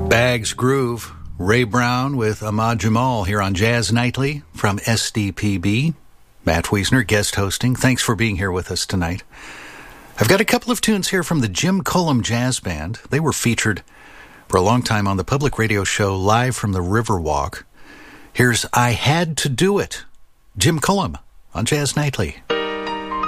Bags Groove, Ray Brown with Ahmad Jamal here on Jazz Nightly from SDPB. Matt Wiesner guest hosting. Thanks for being here with us tonight. I've got a couple of tunes here from the Jim Cullum Jazz Band. They were featured for a long time on the public radio show Live from the Riverwalk. Here's I Had to Do It, Jim Cullum on Jazz Nightly.